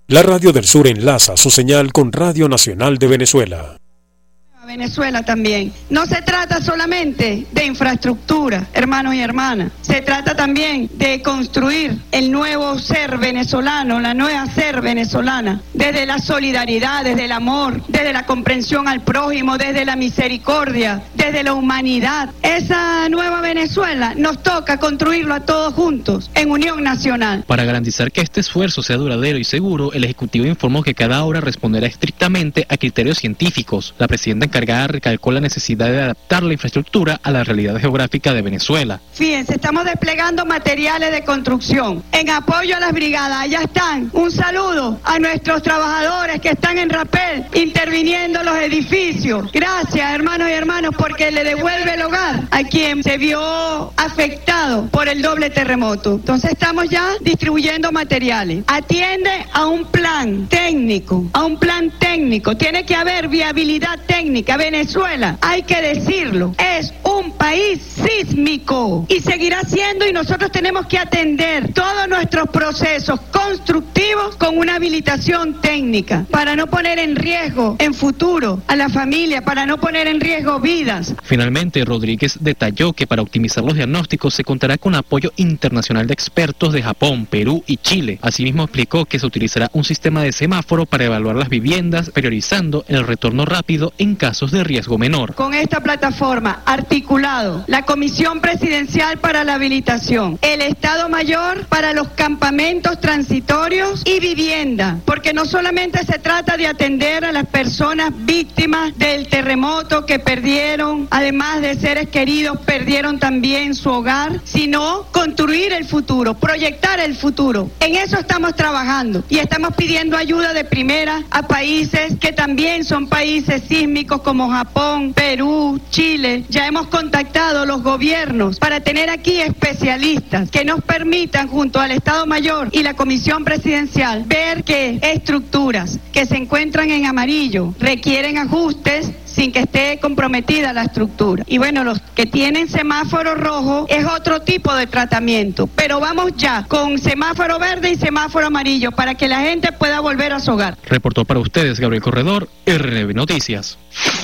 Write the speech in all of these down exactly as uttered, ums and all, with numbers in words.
La Radio del Sur enlaza su señal con Radio Nacional de Venezuela. Venezuela también. No se trata solamente de infraestructura, hermanos y hermanas. Se trata también de construir el nuevo ser venezolano, la nueva ser venezolana, desde la solidaridad, desde el amor, desde la comprensión al prójimo, desde la misericordia, desde la humanidad. Esa nueva Venezuela nos toca construirlo a todos juntos, en unión nacional. Para garantizar que este esfuerzo sea duradero y seguro, el Ejecutivo informó que cada obra responderá estrictamente a criterios científicos. La presidenta encargada recalcó la necesidad de adaptar la infraestructura a la realidad geográfica de Venezuela. Fíjense, estamos desplegando materiales de construcción en apoyo a las brigadas. Allá están. Un saludo a nuestros trabajadores que están en Rapel interviniendo los edificios. Gracias, hermanos y hermanas, porque le devuelve el hogar a quien se vio afectado por el doble terremoto. Entonces estamos ya distribuyendo materiales. Atiende a un plan técnico, a un plan técnico. Tiene que haber viabilidad técnica. Venezuela, hay que decirlo, es un país sísmico y seguirá siendo, y nosotros tenemos que atender todos nuestros procesos constructivos con una habilitación técnica para no poner en riesgo en futuro a la familia, para no poner en riesgo vidas. Finalmente, Rodríguez detalló que para optimizar los diagnósticos se contará con apoyo internacional de expertos de Japón, Perú y Chile. Asimismo, explicó que se utilizará un sistema de semáforo para evaluar las viviendas, priorizando el retorno rápido en casos de riesgo menor. Con esta plataforma, articulado, la Comisión Presidencial para la Habilitación, el Estado Mayor para los campamentos transitorios y vivienda, porque no solamente se trata de atender a las personas víctimas del terremoto que perdieron, además de seres queridos, perdieron también su hogar, sino construir el futuro, proyectar el futuro. En eso estamos trabajando y estamos pidiendo ayuda de primera a países que también son países sísmicos como Japón, Perú, Chile. Ya hemos contactado los gobiernos para tener aquí especialistas que nos permitan, junto al Estado Mayor y la Comisión Presidencial, ver que estructuras que se encuentran en amarillo requieren ajustes sin que esté comprometida la estructura. Y bueno, los que tienen semáforo rojo es otro tipo de tratamiento, pero vamos ya con semáforo verde y semáforo amarillo para que la gente pueda volver a su hogar. Reportó para ustedes Gabriel Corredor, R N B Noticias.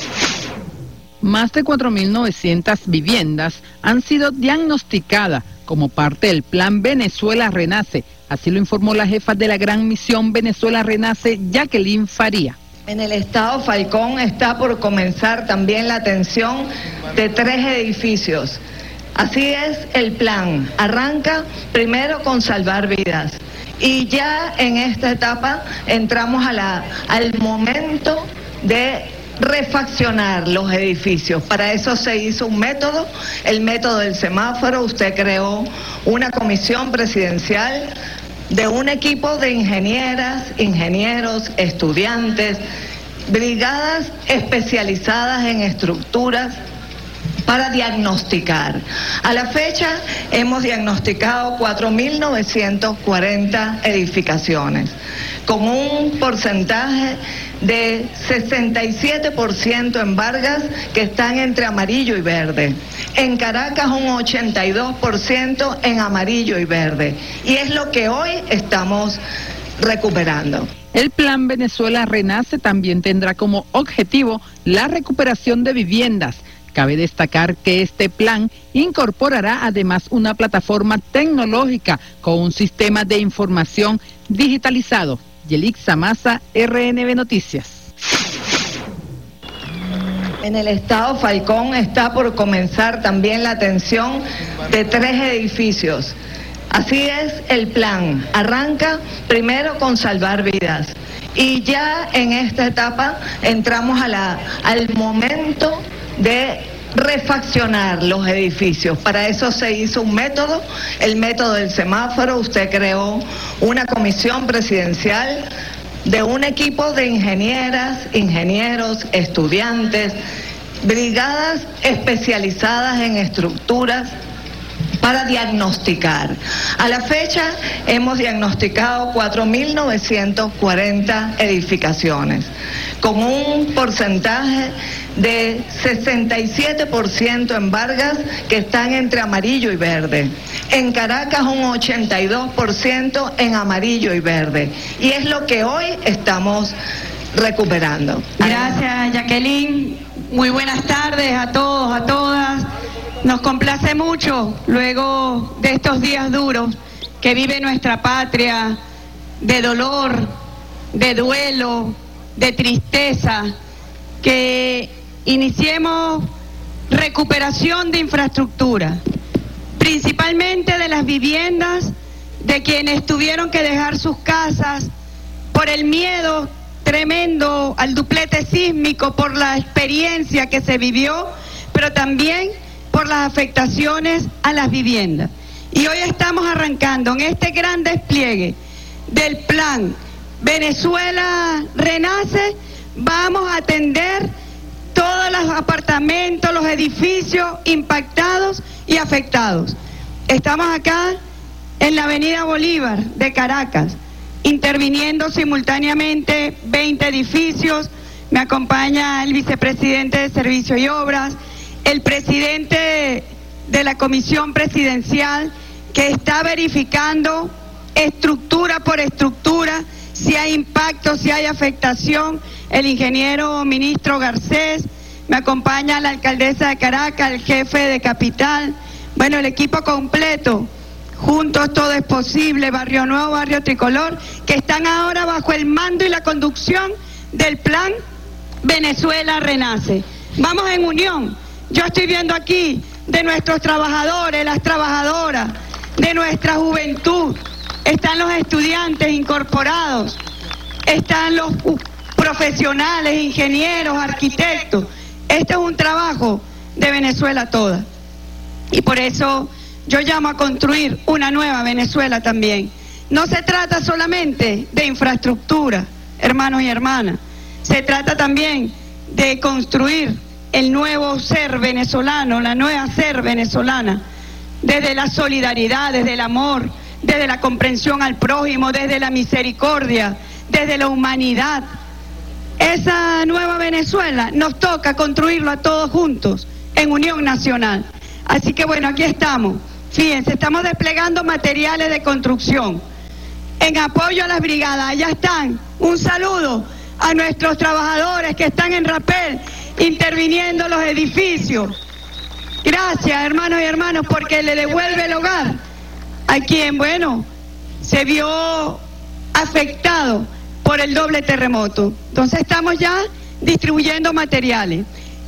Más de cuatro mil novecientas viviendas han sido diagnosticadas como parte del Plan Venezuela Renace. Así lo informó la jefa de la Gran Misión Venezuela Renace, Jacqueline Faría. En el estado Falcón está por comenzar también la atención de tres edificios. Así es el plan. Arranca primero con salvar vidas. Y ya en esta etapa entramos a la, al momento de refaccionar los edificios. Para eso se hizo un método, el método del semáforo. Usted creó una comisión presidencial de un equipo de ingenieras, ingenieros, estudiantes, brigadas especializadas en estructuras para diagnosticar. A la fecha hemos diagnosticado cuatro mil novecientas cuarenta edificaciones, con un porcentaje de sesenta y siete por ciento en Vargas, que están entre amarillo y verde. En Caracas un ochenta y dos por ciento en amarillo y verde. Y es lo que hoy estamos recuperando. El Plan Venezuela Renace también tendrá como objetivo la recuperación de viviendas. Cabe destacar que este plan incorporará además una plataforma tecnológica con un sistema de información digitalizado. Yelixa Maza, R N B Noticias. En el estado Falcón está por comenzar también la atención de tres edificios. Así es el plan. Arranca primero con salvar vidas. Y ya en esta etapa entramos a la, al momento de refaccionar los edificios. Para eso se hizo un método, el método del semáforo. Usted creó una comisión presidencial de un equipo de ingenieras, ingenieros, estudiantes, brigadas especializadas en estructuras para diagnosticar. A la fecha hemos diagnosticado cuatro mil novecientas cuarenta edificaciones, con un porcentaje de sesenta y siete por ciento en Vargas, que están entre amarillo y verde. En Caracas un ochenta y dos por ciento en amarillo y verde. Y es lo que hoy estamos recuperando. Gracias, Jacqueline. Muy buenas tardes a todos, a todas. Nos complace mucho, luego de estos días duros que vive nuestra patria, de dolor, de duelo, de tristeza, que iniciemos recuperación de infraestructura, principalmente de las viviendas de quienes tuvieron que dejar sus casas por el miedo tremendo al duplete sísmico, por la experiencia que se vivió, pero también por las afectaciones a las viviendas. Y hoy estamos arrancando en este gran despliegue del plan Venezuela Renace. Vamos a atender todos los apartamentos, los edificios impactados y afectados. Estamos acá en la avenida Bolívar de Caracas, interviniendo simultáneamente veinte edificios. Me acompaña el vicepresidente de Servicios y Obras, el presidente de la Comisión Presidencial, que está verificando estructura por estructura si hay impacto, si hay afectación, el ingeniero ministro Garcés. Me acompaña la alcaldesa de Caracas, el jefe de Capital, bueno, el equipo completo. Juntos todo es posible, Barrio Nuevo, Barrio Tricolor, que están ahora bajo el mando y la conducción del plan Venezuela Renace. Vamos en unión. Yo estoy viendo aquí de nuestros trabajadores, las trabajadoras, de nuestra juventud. Están los estudiantes incorporados, están los profesionales, ingenieros, arquitectos. Este es un trabajo de Venezuela toda. Y por eso yo llamo a construir una nueva Venezuela también. No se trata solamente de infraestructura, hermanos y hermanas. Se trata también de construir el nuevo ser venezolano, la nueva ser venezolana, desde la solidaridad, desde el amor, desde la comprensión al prójimo, desde la misericordia, desde la humanidad. Esa nueva Venezuela nos toca construirlo a todos juntos, en unión nacional. Así que bueno, aquí estamos. Fíjense, estamos desplegando materiales de construcción en apoyo a las brigadas. Allá están. Un saludo a nuestros trabajadores que están en Rapel, interviniendo los edificios. Gracias, hermanos y hermanas, porque le devuelve el hogar a quien, bueno, se vio afectado por el doble terremoto. Entonces estamos ya distribuyendo materiales.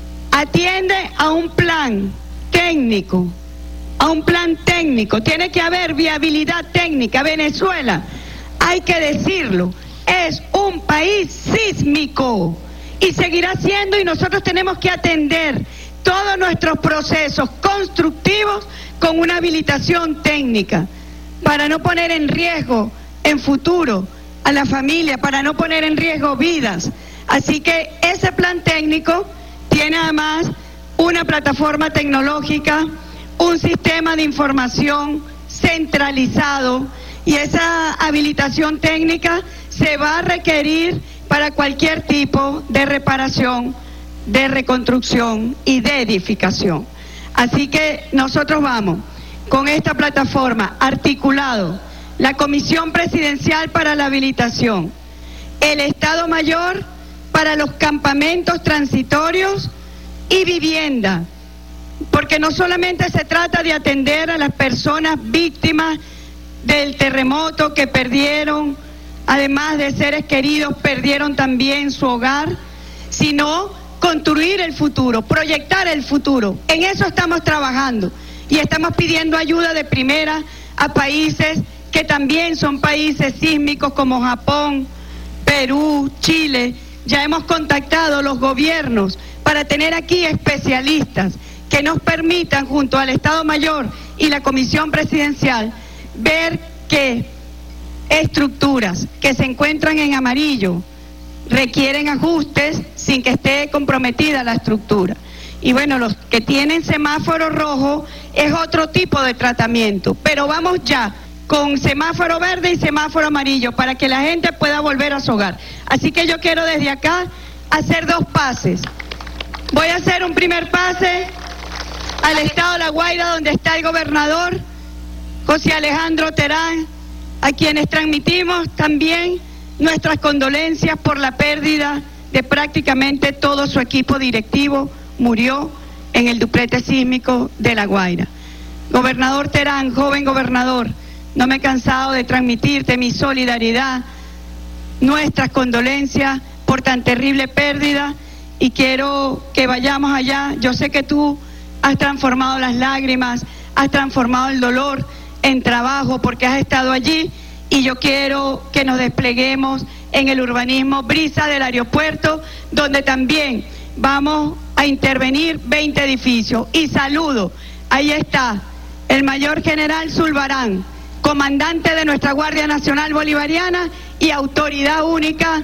Atiende a un plan técnico, a un plan técnico. Tiene que haber viabilidad técnica. Venezuela, hay que decirlo, es un país sísmico. Y seguirá siendo, y nosotros tenemos que atender todos nuestros procesos constructivos con una habilitación técnica, para no poner en riesgo en futuro a la familia, para no poner en riesgo vidas. Así que ese plan técnico tiene además una plataforma tecnológica, un sistema de información centralizado, y esa habilitación técnica se va a requerir para cualquier tipo de reparación, de reconstrucción y de edificación. Así que nosotros vamos con esta plataforma articulado, la Comisión Presidencial para la Habilitación, el Estado Mayor para los campamentos transitorios y vivienda, porque no solamente se trata de atender a las personas víctimas del terremoto que perdieron, además de seres queridos, perdieron también su hogar, sino construir el futuro, proyectar el futuro. En eso estamos trabajando y estamos pidiendo ayuda de primera a países que también son países sísmicos como Japón, Perú, Chile. Ya hemos contactado los gobiernos para tener aquí especialistas que nos permitan, junto al Estado Mayor y la Comisión Presidencial, ver que estructuras que se encuentran en amarillo requieren ajustes sin que esté comprometida la estructura. Y bueno, los que tienen semáforo rojo es otro tipo de tratamiento, pero vamos ya con semáforo verde y semáforo amarillo para que la gente pueda volver a su hogar. Así que yo quiero desde acá hacer dos pases, Voy a hacer un primer pase al estado de La Guaira, donde está el gobernador José Alejandro Terán, a quienes transmitimos también nuestras condolencias por la pérdida de prácticamente todo su equipo directivo. Murió en el duplete sísmico de La Guaira. Gobernador Terán, joven gobernador, no me he cansado de transmitirte mi solidaridad, nuestras condolencias por tan terrible pérdida, y quiero que vayamos allá. Yo sé que tú has transformado las lágrimas, has transformado el dolor en trabajo porque has estado allí, y yo quiero que nos despleguemos en el urbanismo Brisa del aeropuerto, donde también vamos a intervenir veinte edificios. Y saludo, ahí está el mayor general Zulbarán, comandante de nuestra Guardia Nacional Bolivariana y autoridad única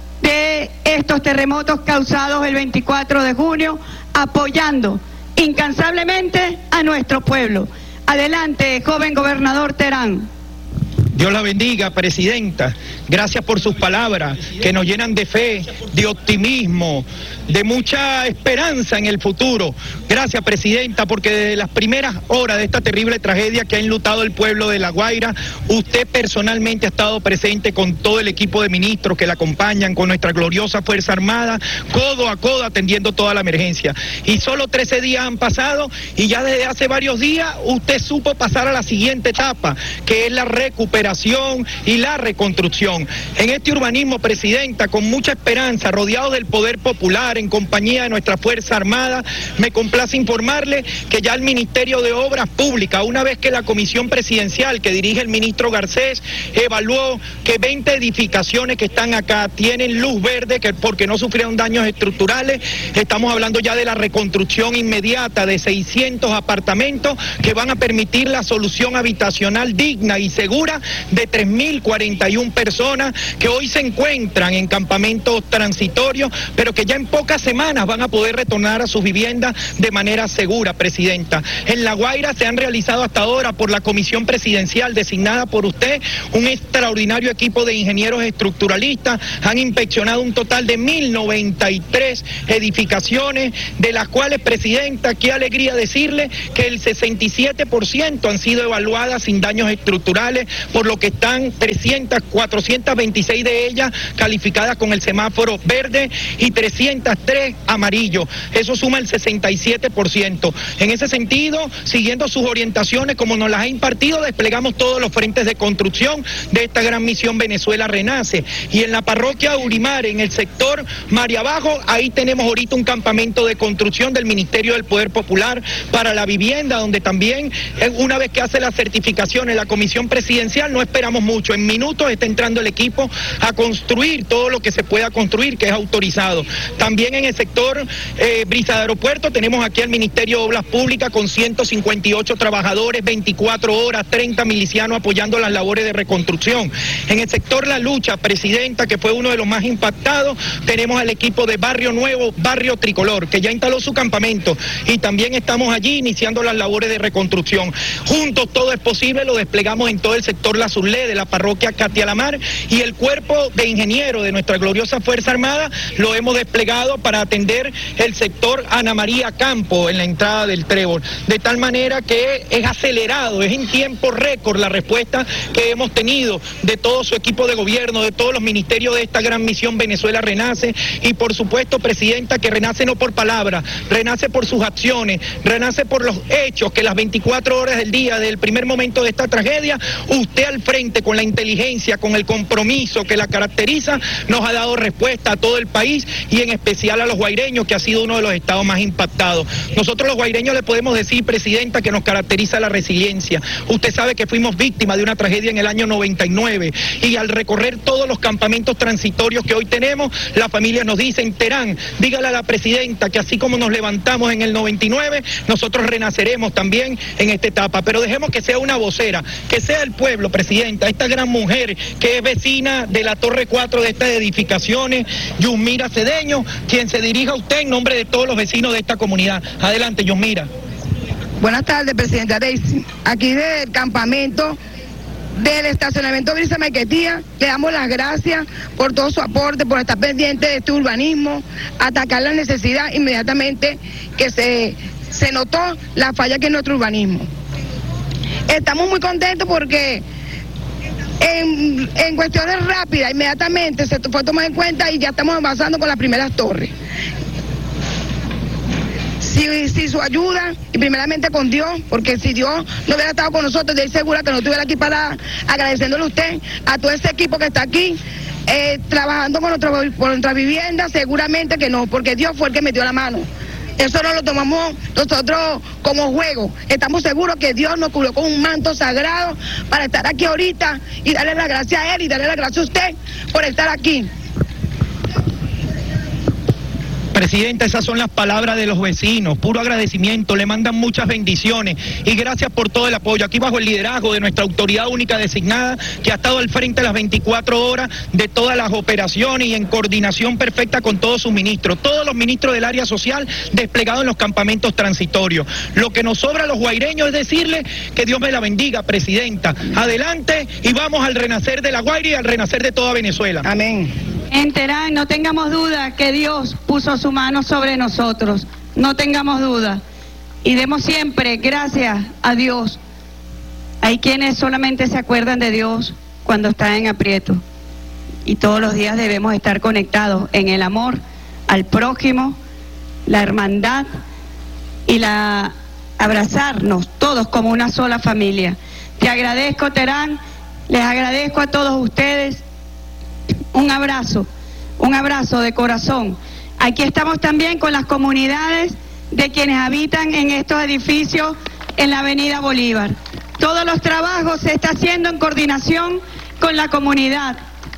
de estos terremotos causados el veinticuatro de junio, apoyando incansablemente a nuestro pueblo. Adelante, joven gobernador Terán. Dios la bendiga, presidenta. Gracias por sus palabras, que nos llenan de fe, de optimismo, de mucha esperanza en el futuro. Gracias, presidenta, porque desde las primeras horas de esta terrible tragedia que ha enlutado el pueblo de La Guaira, usted personalmente ha estado presente con todo el equipo de ministros que la acompañan, con nuestra gloriosa Fuerza Armada, codo a codo atendiendo toda la emergencia. Y solo trece días han pasado, y ya desde hace varios días usted supo pasar a la siguiente etapa, que es la recuperación y la reconstrucción. En este urbanismo, presidenta, con mucha esperanza, rodeado del poder popular, en compañía de nuestra Fuerza Armada, me complace informarle que ya el Ministerio de Obras Públicas, una vez que la comisión presidencial que dirige el ministro Garcés evaluó que veinte edificaciones que están acá tienen luz verde que porque no sufrieron daños estructurales, estamos hablando ya de la reconstrucción inmediata de seiscientos apartamentos que van a permitir la solución habitacional digna y segura de tres mil cuarenta y una personas que hoy se encuentran en campamentos transitorios, pero que ya en pocas semanas van a poder retornar a sus viviendas de manera segura, presidenta. En La Guaira se han realizado hasta ahora por la comisión presidencial designada por usted un extraordinario equipo de ingenieros estructuralistas, han inspeccionado un total de mil noventa y tres edificaciones, de las cuales, presidenta, qué alegría decirle que el sesenta y siete por ciento han sido evaluadas sin daños estructurales, por lo que están trescientas, cuatrocientas veintiséis de ellas calificadas con el semáforo verde y trescientas tres amarillo. Eso suma el sesenta y siete por ciento. En ese sentido, siguiendo sus orientaciones como nos las ha impartido, desplegamos todos los frentes de construcción de esta gran misión Venezuela Renace. Y en la parroquia Urimar, en el sector María Abajo, ahí tenemos ahorita un campamento de construcción del Ministerio del Poder Popular para la vivienda, donde también, una vez que hace la certificación en la comisión presidencial, no esperamos mucho, en minutos está entrando el equipo a construir todo lo que se pueda construir, que es autorizado. También en el sector eh, Brisa de Aeropuerto tenemos aquí al Ministerio de Obras Públicas con ciento cincuenta y ocho trabajadores, veinticuatro horas, treinta milicianos apoyando las labores de reconstrucción. En el sector La Lucha, presidenta, que fue uno de los más impactados, tenemos al equipo de Barrio Nuevo, Barrio Tricolor, que ya instaló su campamento, y también estamos allí iniciando las labores de reconstrucción. Juntos todo es posible, lo desplegamos en todo el sector La Zurlé de la parroquia Catialamar, y el cuerpo de ingenieros de nuestra gloriosa Fuerza Armada lo hemos desplegado para atender el sector Ana María Campo en la entrada del Trébol, de tal manera que es acelerado, es en tiempo récord la respuesta que hemos tenido de todo su equipo de gobierno, de todos los ministerios de esta gran misión Venezuela Renace, y por supuesto, presidenta, que renace no por palabras, renace por sus acciones, renace por los hechos, que las veinticuatro horas del día, del primer momento de esta tragedia, usted al frente, con la inteligencia, con el compromiso que la caracteriza, nos ha dado respuesta a todo el país y en especial a los guaireños, que ha sido uno de los estados más impactados. Nosotros los guaireños le podemos decir, presidenta, que nos caracteriza la resiliencia. Usted sabe que fuimos víctimas de una tragedia en el año noventa y nueve, y al recorrer todos los campamentos transitorios que hoy tenemos, las familias nos dicen: Terán, dígale a la presidenta que así como nos levantamos en el noventa y nueve, nosotros renaceremos también en esta etapa. Pero dejemos que sea una vocera, que sea el pueblo, presidenta, esta gran mujer que es vecina de la Torre cuatro de estas edificaciones, Yusmira Cedeño, quien se dirija a usted en nombre de todos los vecinos de esta comunidad. Adelante, Yusmira. Buenas tardes, presidenta Daisy. Aquí del campamento del estacionamiento Brisa Maiquetía, le damos las gracias por todo su aporte, por estar pendiente de este urbanismo, atacar la necesidad inmediatamente que se, se notó la falla que es nuestro urbanismo. Estamos muy contentos porque en, en cuestiones rápidas, inmediatamente se fue tomado en cuenta y ya estamos avanzando con las primeras torres. Si, si su ayuda, y primeramente con Dios, porque si Dios no hubiera estado con nosotros, estoy segura que no estuviera aquí para agradeciéndole a usted, a todo ese equipo que está aquí, eh, trabajando con nuestra, por nuestra vivienda, seguramente que no, porque Dios fue el que metió la mano. Eso no lo tomamos nosotros como juego. Estamos seguros que Dios nos cubrió con un manto sagrado para estar aquí ahorita y darle las gracias a Él y darle las gracias a usted por estar aquí. Presidenta, esas son las palabras de los vecinos, puro agradecimiento, le mandan muchas bendiciones y gracias por todo el apoyo. Aquí bajo el liderazgo de nuestra autoridad única designada, que ha estado al frente a las veinticuatro horas de todas las operaciones y en coordinación perfecta con todos sus ministros, todos los ministros del área social desplegados en los campamentos transitorios. Lo que nos sobra a los guaireños es decirle que Dios me la bendiga, Presidenta. Adelante y vamos al renacer de La Guaira y al renacer de toda Venezuela. Amén. En Terán, no tengamos duda que Dios puso su mano sobre nosotros, no tengamos duda. Y demos siempre gracias a Dios. Hay quienes solamente se acuerdan de Dios cuando están en aprieto. Y todos los días debemos estar conectados en el amor al prójimo, la hermandad y la abrazarnos todos como una sola familia. Te agradezco, Terán, les agradezco a todos ustedes. Un abrazo, un abrazo de corazón. Aquí estamos también con las comunidades de quienes habitan en estos edificios en la avenida Bolívar. Todos los trabajos se están haciendo en coordinación con la comunidad.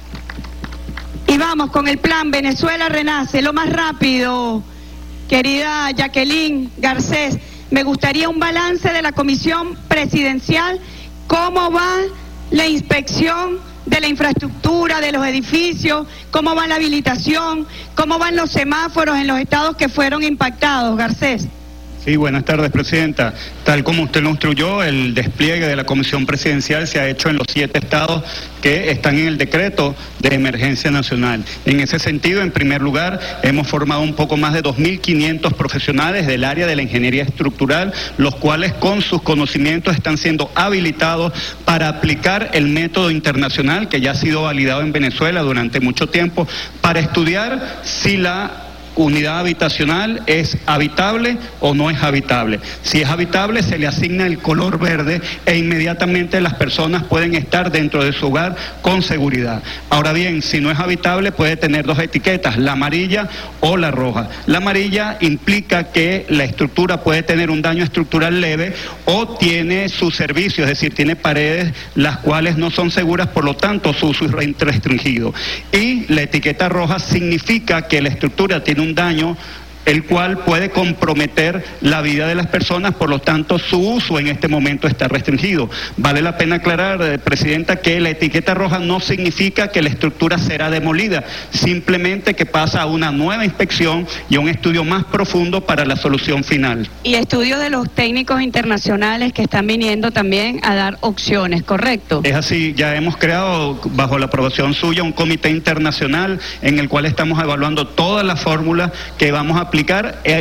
Y vamos con el plan Venezuela Renace, lo más rápido. Querida Jacqueline Garcés, me gustaría un balance de la Comisión Presidencial, cómo va la inspección de la infraestructura, de los edificios, cómo va la habilitación, cómo van los semáforos en los estados que fueron impactados. Garcés. Sí, buenas tardes, Presidenta. Tal como usted lo instruyó, el despliegue de la Comisión Presidencial se ha hecho en los siete estados que están en el decreto de emergencia nacional. En ese sentido, en primer lugar, hemos formado un poco más de dos mil quinientos profesionales del área de la ingeniería estructural, los cuales con sus conocimientos están siendo habilitados para aplicar el método internacional que ya ha sido validado en Venezuela durante mucho tiempo, para estudiar si la unidad habitacional es habitable o no es habitable. Si es habitable, se le asigna el color verde e inmediatamente las personas pueden estar dentro de su hogar con seguridad. Ahora bien, si no es habitable, puede tener dos etiquetas, la amarilla o la roja. La amarilla implica que la estructura puede tener un daño estructural leve o tiene su servicio, es decir, tiene paredes las cuales no son seguras, por lo tanto su uso es restringido. Y la etiqueta roja significa que la estructura tiene un daño el cual puede comprometer la vida de las personas, por lo tanto su uso en este momento está restringido. Vale la pena aclarar, eh, Presidenta, que la etiqueta roja no significa que la estructura será demolida, simplemente que pasa a una nueva inspección y a un estudio más profundo para la solución final. Y estudios de los técnicos internacionales que están viniendo también a dar opciones, ¿correcto? Es así, ya hemos creado bajo la aprobación suya un comité internacional en el cual estamos evaluando todas las fórmulas que vamos a aplicar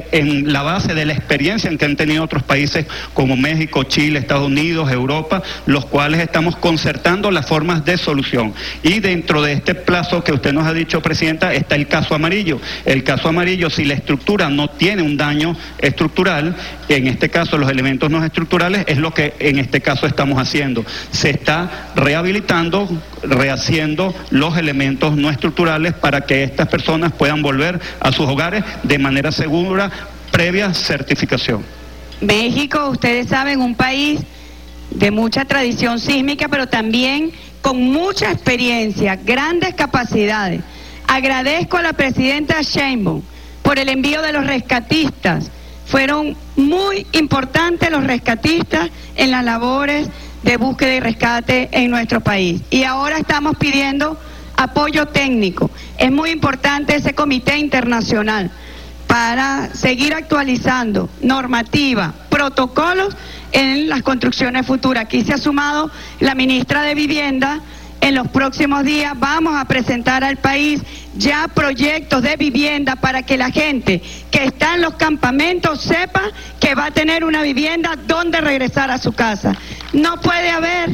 en la base de la experiencia en que han tenido otros países como México, Chile, Estados Unidos, Europa, los cuales estamos concertando las formas de solución. Y dentro de este plazo que usted nos ha dicho, Presidenta, está el caso amarillo. El caso amarillo, si la estructura no tiene un daño estructural, en este caso los elementos no estructurales, es lo que en este caso estamos haciendo. Se está rehabilitando, rehaciendo los elementos no estructurales para que estas personas puedan volver a sus hogares de manera segura, previa certificación. México, ustedes saben, un país de mucha tradición sísmica, pero también con mucha experiencia, grandes capacidades. Agradezco a la presidenta Sheinbaum por el envío de los rescatistas. Fueron muy importantes los rescatistas en las labores de búsqueda y rescate en nuestro país. Y ahora estamos pidiendo apoyo técnico. Es muy importante ese comité internacional para seguir actualizando normativa, protocolos en las construcciones futuras. Aquí se ha sumado la ministra de Vivienda. En los próximos días vamos a presentar al país ya proyectos de vivienda para que la gente que está en los campamentos sepa que va a tener una vivienda donde regresar a su casa. No puede haber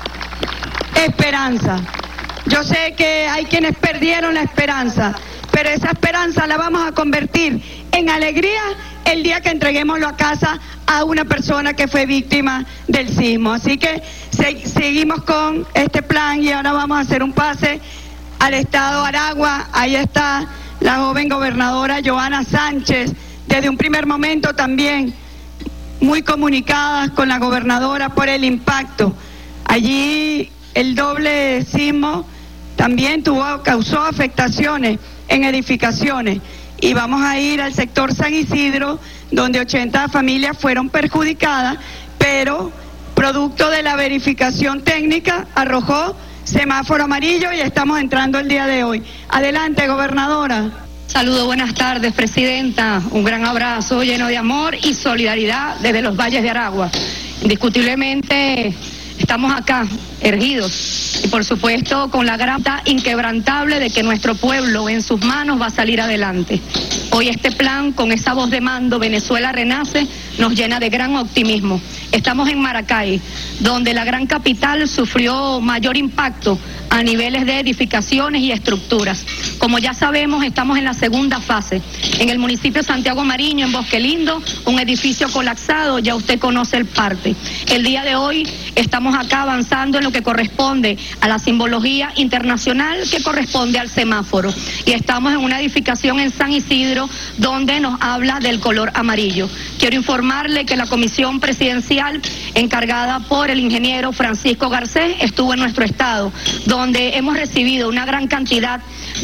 esperanza. Yo sé que hay quienes perdieron la esperanza, pero esa esperanza la vamos a convertir en alegría el día que entreguemos la casa a una persona que fue víctima del sismo. Así que se, seguimos con este plan y ahora vamos a hacer un pase al estado Aragua. Ahí está la joven gobernadora Johanna Sánchez, desde un primer momento también muy comunicadas con la gobernadora por el impacto. Allí el doble sismo también tuvo, causó afectaciones en edificaciones. Y vamos a ir al sector San Isidro, donde ochenta familias fueron perjudicadas, pero producto de la verificación técnica arrojó semáforo amarillo y estamos entrando el día de hoy. Adelante, gobernadora. Saludos, buenas tardes, presidenta. Un gran abrazo lleno de amor y solidaridad desde los valles de Aragua. Indiscutiblemente estamos acá, erguidos, y por supuesto con la grata inquebrantable de que nuestro pueblo en sus manos va a salir adelante. Hoy este plan, con esa voz de mando, Venezuela Renace, nos llena de gran optimismo. Estamos en Maracay, donde la gran capital sufrió mayor impacto a niveles de edificaciones y estructuras. Como ya sabemos, estamos en la segunda fase. En el municipio de Santiago Mariño, en Bosque Lindo, un edificio colapsado, ya usted conoce el parte. El día de hoy estamos acá avanzando en lo que corresponde a la simbología internacional que corresponde al semáforo. Y estamos en una edificación en San Isidro donde nos habla del color amarillo. Quiero informarle que la comisión presidencial encargada por el ingeniero Francisco Garcés estuvo en nuestro estado, donde hemos recibido una gran cantidad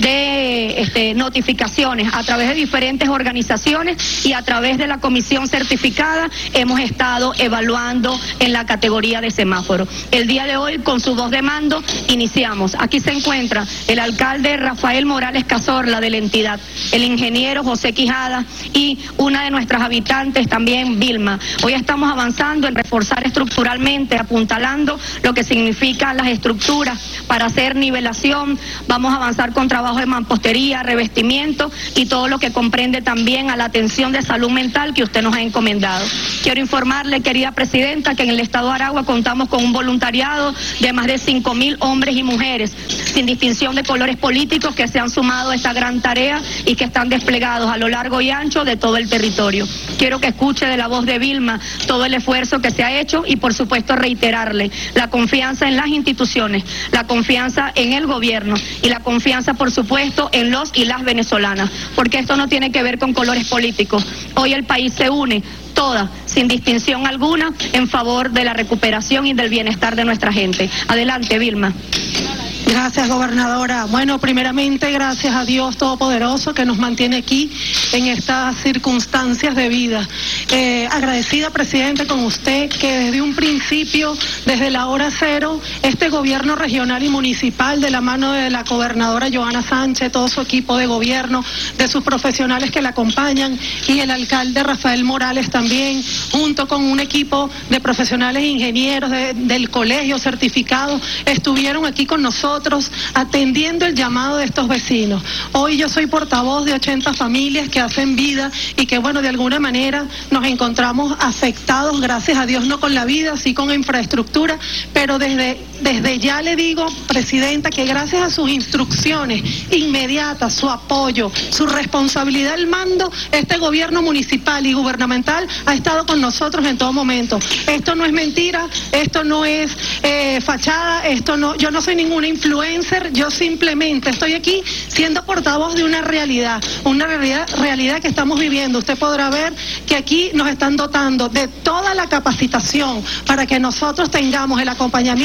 de este, notificaciones a través de diferentes organizaciones y a través de la comisión certificada hemos estado evaluando en la categoría de semáforo. El día de hoy, con su voz de mando, iniciamos. Aquí se encuentra el alcalde Rafael Morales Cazorla de la entidad, el ingeniero José Quijada y una de nuestras habitantes también, Vilma. Hoy estamos avanzando en reforzar estructuralmente, apuntalando lo que significa las estructuras para hacer nivelación. Vamos a avanzar con trabajo de mampostería, revestimiento y todo lo que comprende también a la atención de salud mental que usted nos ha encomendado. Quiero informarle, querida presidenta, que en el estado de Aragua contamos con un voluntariado de más de cinco mil hombres y mujeres, sin distinción de colores políticos, que se han sumado a esta gran tarea y que están desplegados a lo largo y ancho de todo el territorio. Quiero que escuche de la voz de Vilma todo el esfuerzo que se ha hecho y por supuesto reiterarle la confianza en las instituciones, la confianza en el gobierno y la confianza por supuesto en los y las venezolanas, porque esto no tiene que ver con colores políticos. Hoy el país se une toda, sin distinción alguna, en favor de la recuperación y del bienestar de nuestra gente. Adelante, Vilma. Gracias, gobernadora. Bueno, primeramente, gracias a Dios Todopoderoso que nos mantiene aquí en estas circunstancias de vida. Eh, agradecida, presidente, con usted que desde un principio, desde la hora cero, este gobierno regional y municipal, de la mano de la gobernadora Johanna Sánchez, todo su equipo de gobierno, de sus profesionales que la acompañan y el alcalde Rafael Morales también, junto con un equipo de profesionales e ingenieros de, del colegio certificados, estuvieron aquí con nosotros atendiendo el llamado de estos vecinos. Hoy yo soy portavoz de ochenta familias que hacen vida y que, bueno, de alguna manera nos encontramos afectados, gracias a Dios, no con la vida, sí con infraestructura, pero desde, desde ya le digo, presidenta, que gracias a sus instrucciones inmediatas, su apoyo, su responsabilidad al mando, este gobierno municipal y gubernamental ha estado con nosotros en todo momento. Esto no es mentira, esto no es eh, fachada, esto no, yo no soy ninguna influencia influencer, yo simplemente estoy aquí siendo portavoz de una realidad, una realidad, realidad que estamos viviendo. Usted podrá ver que aquí nos están dotando de toda la capacitación para que nosotros tengamos el acompañamiento de la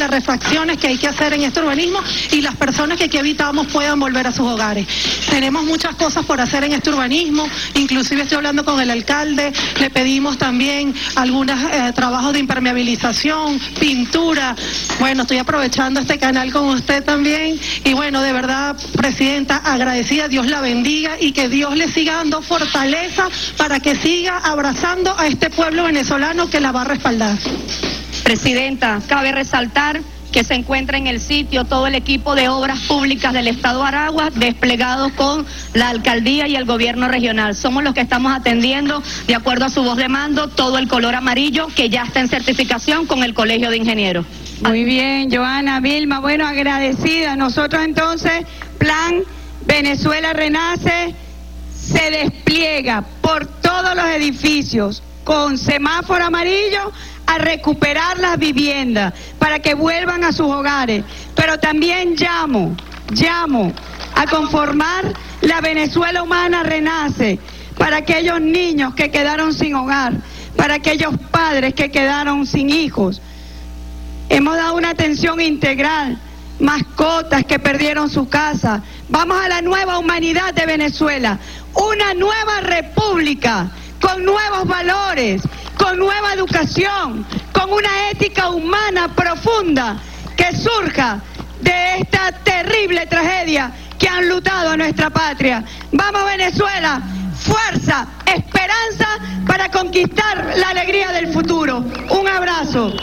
las refacciones que hay que hacer en este urbanismo y las personas que aquí habitamos puedan volver a sus hogares. Tenemos muchas cosas por hacer en este urbanismo, inclusive estoy hablando con el alcalde, le pedimos también algunos eh, trabajos de impermeabilización, pintura. Bueno, estoy aprovechando este canal con usted también y bueno, de verdad, Presidenta, agradecida, Dios la bendiga y que Dios le siga dando fortaleza para que siga abrazando a este pueblo venezolano que la va a respaldar. Presidenta, cabe resaltar que se encuentra en el sitio todo el equipo de obras públicas del Estado de Aragua, desplegado con la alcaldía y el gobierno regional. Somos los que estamos atendiendo, de acuerdo a su voz de mando, todo el color amarillo que ya está en certificación con el Colegio de Ingenieros. Muy bien, Joana, Vilma, bueno, agradecida. Nosotros entonces, Plan Venezuela Renace se despliega por todos los edificios con semáforo amarillo a recuperar las viviendas para que vuelvan a sus hogares. Pero también llamo, llamo a conformar la Venezuela Humana Renace para aquellos niños que quedaron sin hogar, para aquellos padres que quedaron sin hijos. Hemos dado una atención integral, mascotas que perdieron su casa. Vamos a la nueva humanidad de Venezuela, una nueva república con nuevos valores, con nueva educación, con una ética humana profunda que surja de esta terrible tragedia que han lutado a nuestra patria. Vamos Venezuela, fuerza, esperanza para conquistar la alegría del futuro. Un abrazo.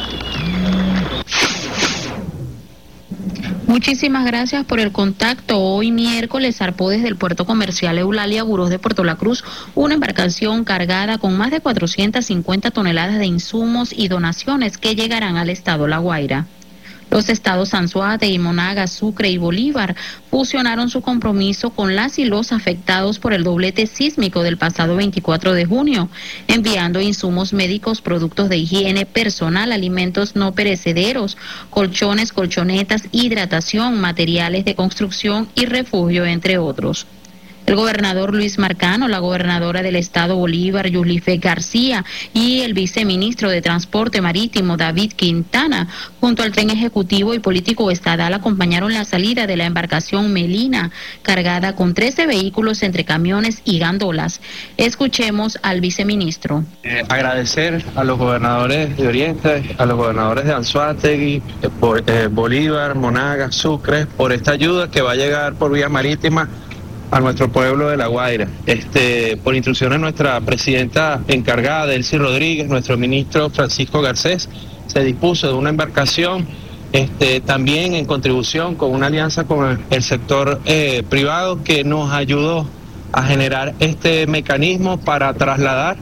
Muchísimas gracias por el contacto. Hoy miércoles zarpó desde el puerto comercial Eulalia Burós de Puerto La Cruz una embarcación cargada con más de cuatrocientas cincuenta toneladas de insumos y donaciones que llegarán al estado La Guaira. Los estados Anzoátegui, Monagas, Sucre y Bolívar fusionaron su compromiso con las y los afectados por el doblete sísmico del pasado veinticuatro de junio, enviando insumos médicos, productos de higiene personal, alimentos no perecederos, colchones, colchonetas, hidratación, materiales de construcción y refugio, entre otros. El gobernador Luis Marcano, la gobernadora del estado Bolívar, Yulife García, y el viceministro de Transporte Marítimo, David Quintana, junto al tren ejecutivo y político estatal, acompañaron la salida de la embarcación Melina, cargada con trece vehículos entre camiones y gandolas. Escuchemos al viceministro. Eh, agradecer a los gobernadores de Oriente, a los gobernadores de Anzoátegui, eh, por, eh, Bolívar, Monagas, Sucre, por esta ayuda que va a llegar por vía marítima a nuestro pueblo de La Guaira. Este, por instrucciones de nuestra presidenta encargada, Delcy Rodríguez, nuestro ministro Francisco Garcés, se dispuso de una embarcación, este, también en contribución con una alianza con el sector eh, privado que nos ayudó a generar este mecanismo para trasladar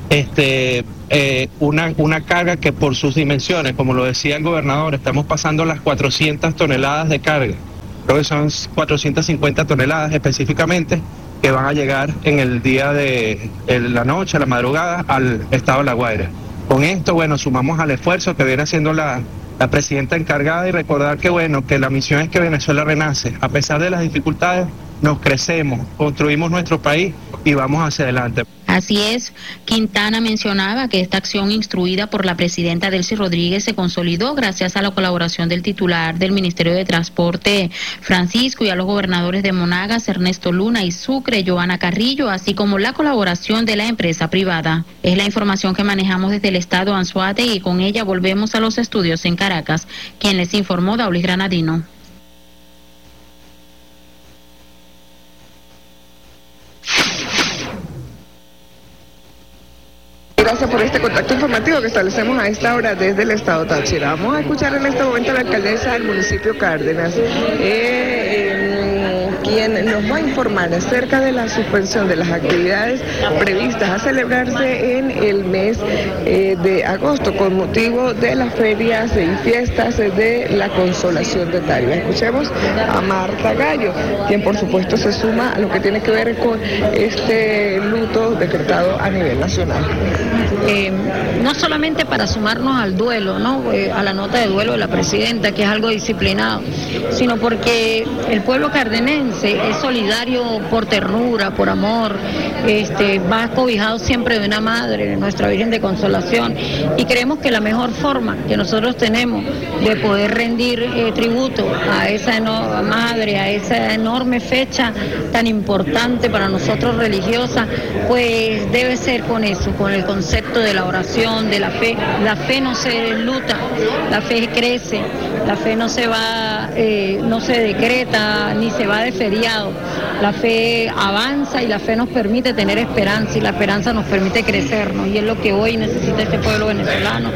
este, eh, una, una carga que por sus dimensiones, como lo decía el gobernador, estamos pasando las cuatrocientas toneladas de carga. Creo que son cuatrocientas cincuenta toneladas específicamente que van a llegar en el día de en la noche, a la madrugada, al estado de La Guaira. Con esto, bueno, sumamos al esfuerzo que viene haciendo la, la presidenta encargada y recordar que, bueno, que la misión es que Venezuela renace. A pesar de las dificultades, nos crecemos, construimos nuestro país y vamos hacia adelante. Así es, Quintana mencionaba que esta acción instruida por la presidenta Delcy Rodríguez se consolidó gracias a la colaboración del titular del Ministerio de Transporte, Francisco, y a los gobernadores de Monagas, Ernesto Luna, y Sucre, Joana Carrillo, así como la colaboración de la empresa privada. Es la información que manejamos desde el estado Anzoátegui y con ella volvemos a los estudios en Caracas. Quien les informó, Daulis Granadino. Gracias por este contacto informativo que establecemos a esta hora desde el estado Táchira. Vamos a escuchar en este momento a la alcaldesa del municipio Cárdenas, eh, eh, quien nos va a informar acerca de la suspensión de las actividades previstas a celebrarse en el mes eh, de agosto con motivo de las ferias y fiestas de la Consolación de Tarifa. Escuchemos a Marta Gallo, quien por supuesto se suma a lo que tiene que ver con este luto decretado a nivel nacional. Eh, no solamente para sumarnos al duelo, ¿no? Eh, a la nota de duelo de la presidenta, que es algo disciplinado, sino porque el pueblo cardenense es solidario solidario por ternura, por amor, este, va cobijado siempre de una madre, de nuestra Virgen de Consolación, y creemos que la mejor forma que nosotros tenemos de poder rendir eh, tributo a esa eno- madre, a esa enorme fecha tan importante para nosotros religiosa, pues debe ser con eso, con el concepto de la oración, de la fe. La fe no se enluta, la fe crece, la fe no se va, eh, no se decreta ni se va de feriado. La fe avanza y la fe nos permite tener esperanza, y la esperanza nos permite crecernos, y es lo que hoy necesita este pueblo venezolano.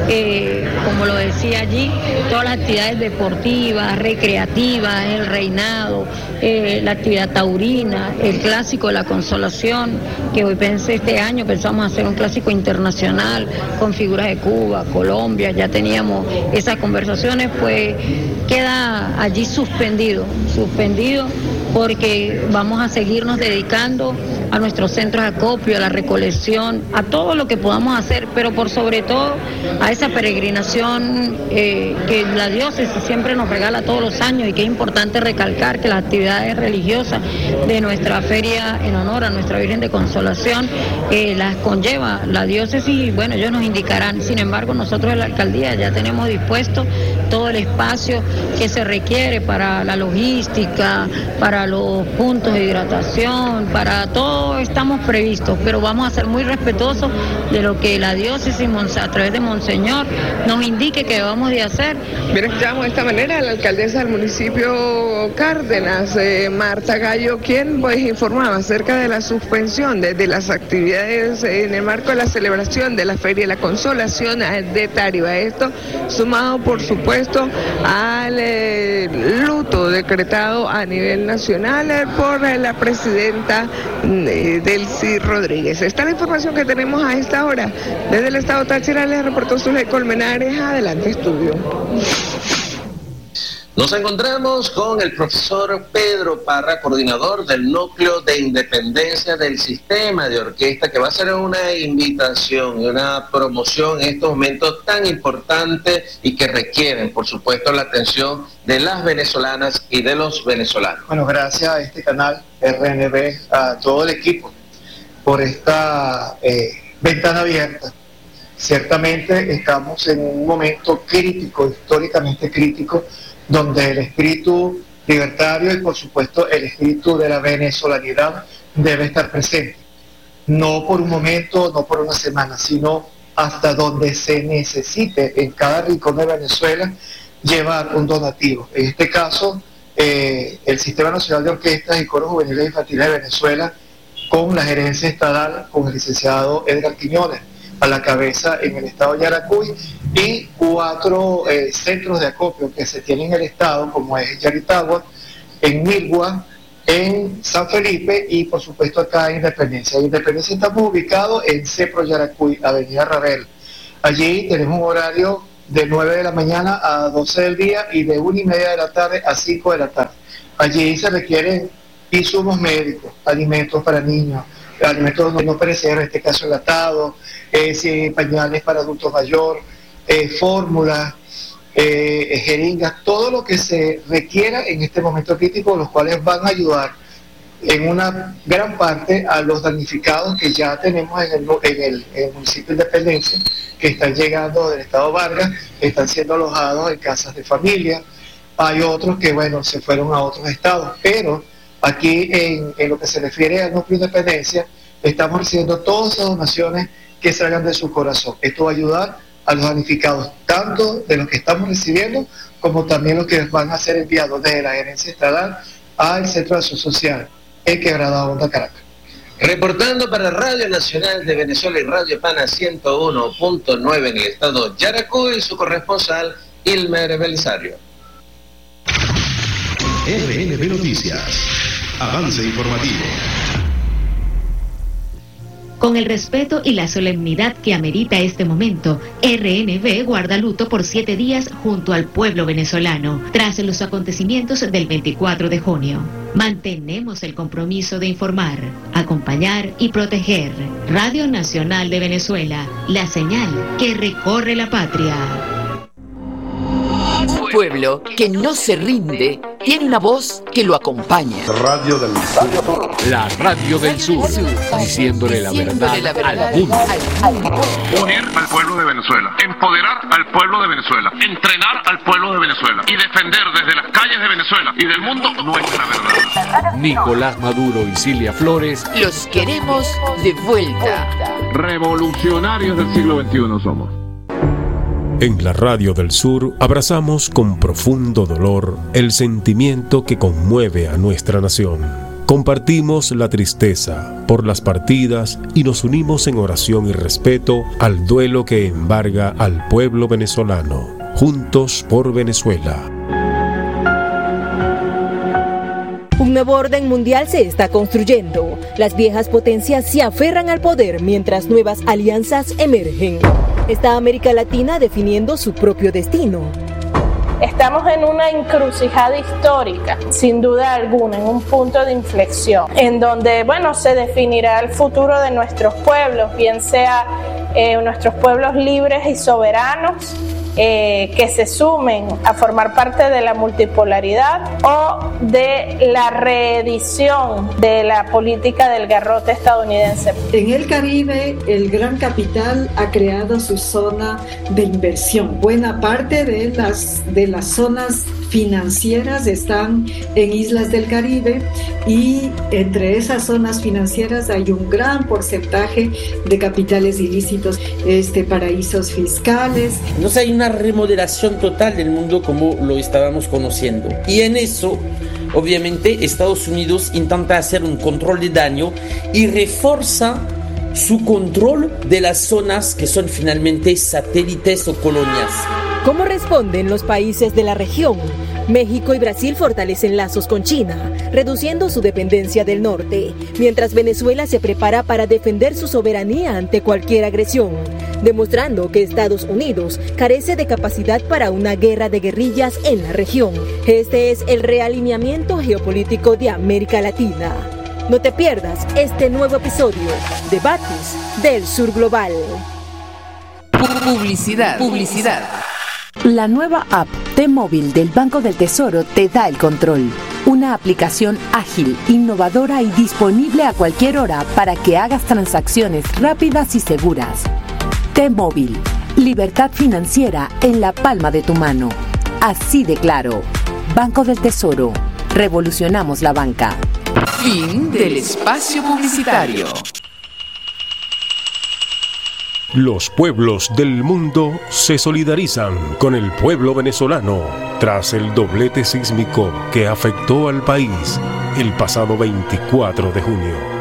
Eh, como lo decía allí, todas las actividades deportivas, recreativas, el reinado, eh, la actividad taurina, el clásico de la Consolación, que hoy pensé este año pensamos hacer un clásico internacional con figuras de Cuba, Colombia, ya teníamos esas conversaciones, pues queda allí suspendido, suspendido porque vamos a seguirnos dedicando a nuestros centros de acopio, a la recolección, a todo lo que podamos hacer, pero por sobre todo a esa peregrinación eh, que la diócesis siempre nos regala todos los años, y que es importante recalcar que las actividades religiosas de nuestra feria en honor a nuestra Virgen de Consolación eh, las conlleva la diócesis, y bueno, ellos nos indicarán. Sin embargo, nosotros en la alcaldía ya tenemos dispuesto todo el espacio que se requiere para la logística, para los puntos de hidratación, para todo estamos previstos, pero vamos a ser muy respetuosos de lo que la diócesis a través de Monseñor nos indique que debamos de hacer. Bien, escuchamos de esta manera a la alcaldesa del municipio Cárdenas, eh, Marta Gallo, quien pues informaba acerca de la suspensión de, de las actividades en el marco de la celebración de la Feria de la Consolación de Táriba. Esto sumado, por supuesto, al eh, luto decretado a nivel nacional eh, por eh, la presidenta eh, Delcy Rodríguez. Esta es la información que tenemos a esta hora. Desde el estado Táchira les reportó Zuley Colmenares. Adelante, estudio. Nos encontramos con el profesor Pedro Parra, coordinador del Núcleo de Independencia del Sistema de Orquesta, que va a hacer una invitación y una promoción en estos momentos tan importantes y que requieren, por supuesto, la atención de las venezolanas y de los venezolanos. Bueno, gracias a este canal R N B, a todo el equipo, por esta eh, ventana abierta. Ciertamente estamos en un momento crítico, históricamente crítico, donde el espíritu libertario y por supuesto el espíritu de la venezolanidad debe estar presente. No por un momento, no por una semana, sino hasta donde se necesite en cada rincón de Venezuela llevar un donativo. En este caso, eh, el Sistema Nacional de Orquestas y Coros Juveniles e Infantiles de Venezuela, con la gerencia estatal, con el licenciado Edgar Quiñones a la cabeza en el estado de Yaracuy, y cuatro eh, centros de acopio que se tienen en el estado, como es Yaritagua, en Milgua, en San Felipe y por supuesto acá en Independencia. En Independencia estamos ubicados en Cepro Yaracuy, Avenida Ravel. Allí tenemos un horario de nueve de la mañana a doce del día y de una y media de la tarde a cinco de la tarde. Allí se requieren insumos médicos, alimentos para niños, alimentos no perecederos, en este caso enlatados, eh, pañales para adultos mayores, eh, fórmulas, eh, jeringas, todo lo que se requiera en este momento crítico, los cuales van a ayudar en una gran parte a los damnificados que ya tenemos en el, en el, en el municipio de Independencia, que están llegando del estado Vargas, están siendo alojados en casas de familia. Hay otros que, bueno, se fueron a otros estados, pero aquí en, en lo que se refiere al núcleo de Independencia, estamos recibiendo todas esas donaciones que salgan de su corazón. Esto va a ayudar a los damnificados, tanto de los que estamos recibiendo, como también los que van a ser enviados desde la gerencia estatal al Centro de Acción Social en Quebrada Honda, Caracas. Reportando para Radio Nacional de Venezuela y Radio Pana ciento uno punto nueve en el estado Yaracuy, su corresponsal Ilmer Belisario. R N B Noticias. Avance informativo. Con el respeto y la solemnidad que amerita este momento, R N B guarda luto por siete días junto al pueblo venezolano, tras los acontecimientos del veinticuatro de junio. Mantenemos el compromiso de informar, acompañar y proteger. Radio Nacional de Venezuela, la señal que recorre la patria. Un pueblo que no se rinde tiene una voz que lo acompaña. Radio del Sur. La Radio del Sur, diciéndole la verdad, la verdad al mundo. Unir al pueblo de Venezuela, empoderar al pueblo de Venezuela, entrenar al pueblo de Venezuela y defender desde las calles de Venezuela y del mundo nuestra verdad. Nicolás Maduro y Cilia Flores. Los queremos de vuelta. Revolucionarios del siglo veintiuno somos. En la Radio del Sur abrazamos con profundo dolor el sentimiento que conmueve a nuestra nación. Compartimos la tristeza por las partidas y nos unimos en oración y respeto al duelo que embarga al pueblo venezolano. Juntos por Venezuela. Un nuevo orden mundial se está construyendo. Las viejas potencias se aferran al poder mientras nuevas alianzas emergen. Está América Latina definiendo su propio destino. Estamos en una encrucijada histórica, sin duda alguna, en un punto de inflexión, en donde, bueno, se definirá el futuro de nuestros pueblos, bien sea eh, nuestros pueblos libres y soberanos, Eh, que se sumen a formar parte de la multipolaridad o de la reedición de la política del garrote estadounidense. En el Caribe, el gran capital ha creado su zona de inversión. Buena parte de las, de las zonas financieras están en islas del Caribe y entre esas zonas financieras hay un gran porcentaje de capitales ilícitos, este, paraísos fiscales. No sé, hay una remodelación total del mundo como lo estábamos conociendo. Y en eso, obviamente, Estados Unidos intenta hacer un control de daño y refuerza su control de las zonas que son finalmente satélites o colonias. ¿Cómo responden los países de la región? México y Brasil fortalecen lazos con China, reduciendo su dependencia del norte, mientras Venezuela se prepara para defender su soberanía ante cualquier agresión, demostrando que Estados Unidos carece de capacidad para una guerra de guerrillas en la región. Este es el realineamiento geopolítico de América Latina. No te pierdas este nuevo episodio, Debates del Sur Global. Publicidad. Publicidad. La nueva app T-Móvil del Banco del Tesoro te da el control. Una aplicación ágil, innovadora y disponible a cualquier hora para que hagas transacciones rápidas y seguras. T-Móvil, libertad financiera en la palma de tu mano. Así de claro. Banco del Tesoro. Revolucionamos la banca. Fin del espacio publicitario. Los pueblos del mundo se solidarizan con el pueblo venezolano tras el doblete sísmico que afectó al país el pasado veinticuatro de junio.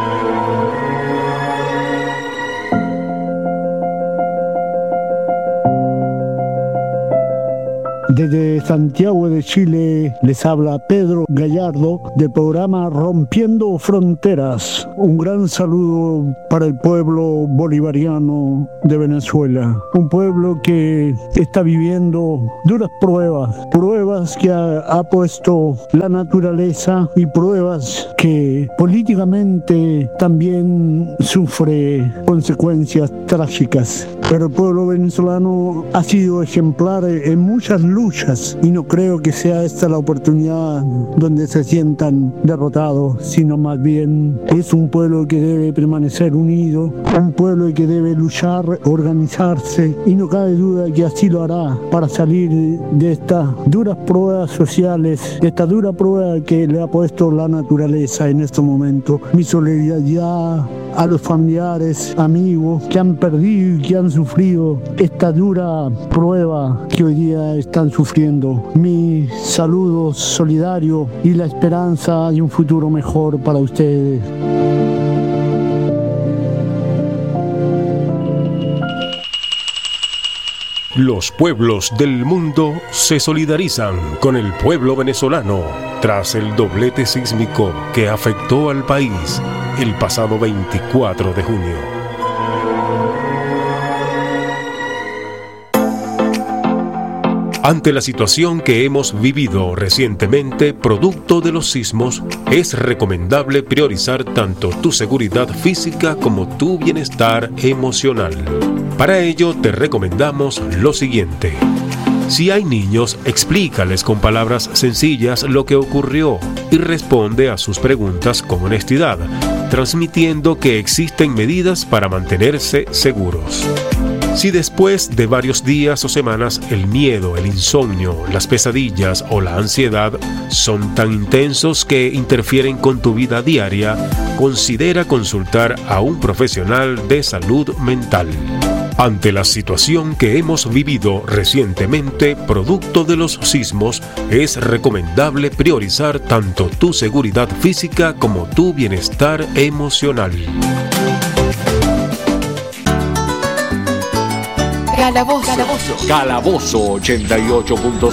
Desde Santiago de Chile les habla Pedro Gallardo del programa Rompiendo Fronteras. Un gran saludo para el pueblo bolivariano de Venezuela. Un pueblo que está viviendo duras pruebas, pruebas que ha, ha puesto la naturaleza y pruebas que políticamente también sufre consecuencias trágicas. Pero el pueblo venezolano ha sido ejemplar en muchas luchas y no creo que sea esta la oportunidad donde se sientan derrotados, sino más bien es un pueblo que debe permanecer unido, un pueblo que debe luchar, organizarse y no cabe duda que así lo hará para salir de estas duras pruebas sociales, de esta dura prueba que le ha puesto la naturaleza en este momento. Mi solidaridad a los familiares, amigos que han perdido y que han sufrido esta dura prueba que hoy día están sufriendo. Mi saludo solidario y la esperanza de un futuro mejor para ustedes. Los pueblos del mundo se solidarizan con el pueblo venezolano tras el doblete sísmico que afectó al país el pasado veinticuatro de junio. Ante la situación que hemos vivido recientemente producto de los sismos, es recomendable priorizar tanto tu seguridad física como tu bienestar emocional. Para ello te recomendamos lo siguiente. Si hay niños, explícales con palabras sencillas lo que ocurrió y responde a sus preguntas con honestidad, transmitiendo que existen medidas para mantenerse seguros. Si después de varios días o semanas el miedo, el insomnio, las pesadillas o la ansiedad son tan intensos que interfieren con tu vida diaria, considera consultar a un profesional de salud mental. Ante la situación que hemos vivido recientemente, producto de los sismos, es recomendable priorizar tanto tu seguridad física como tu bienestar emocional. Calabozo. Calabozo. Calabozo ochenta y ocho punto